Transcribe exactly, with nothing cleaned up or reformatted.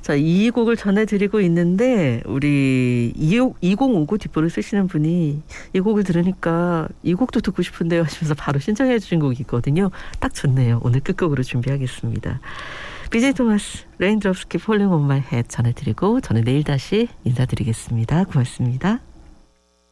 자, 이 곡을 전해드리고 있는데 우리 이공오구 뒷부를 쓰시는 분이 이 곡을 들으니까 이 곡도 듣고 싶은데요 하시면서 바로 신청해 주신 곡이 있거든요. 딱 좋네요. 오늘 끝곡으로 준비하겠습니다. 비제이 토마스, Raindrops Keep Falling on My Head 전해드리고 저는 내일 다시 인사드리겠습니다. 고맙습니다.